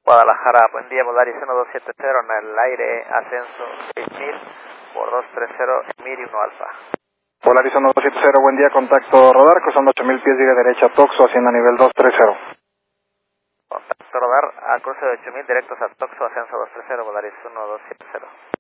Guadalajara, buen día, Volaris 1270 en el aire, ascenso 6000 por 230, Emir 1 Alfa. Volaris 1270, buen día, contacto radar, cruzando 8000 pies, diga derecha, Toxo, haciendo nivel 230. Contacto radar a cruce de 8000, directos a Toxo, ascenso 230, Volaris 1270.